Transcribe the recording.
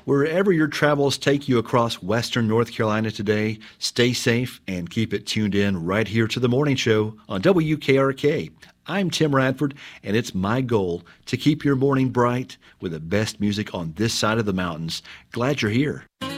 Wherever your travels take you across western North Carolina today, stay safe and keep it tuned in right here to the morning show on WKRK. I'm Tim Radford, and it's my goal to keep your morning bright with the best music on this side of the mountains. Glad you're here.